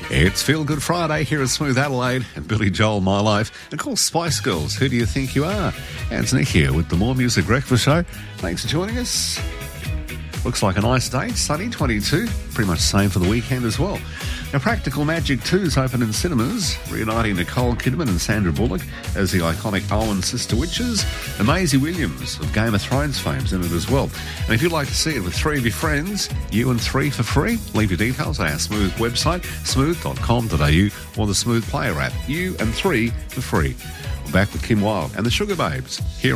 It's Feel Good Friday here at Smooth Adelaide and Billy Joel, My Life. And of course, Spice Girls, Who Do You Think You Are? It's Nick here with the More Music Breakfast Show. Thanks for joining us. Looks like a nice day, sunny, 22. Pretty much the same for the weekend as well. Now, Practical Magic 2 is open in cinemas, reuniting Nicole Kidman and Sandra Bullock as the iconic Owen sister witches, and Maisie Williams of Game of Thrones fame's in it as well. And if you'd like to see it with 3 of your friends, you and 3 for free, leave your details at our Smooth website, smooth.com.au, or the Smooth Player app. You and 3 for free. We're back with Kim Wilde and the Sugar Babes here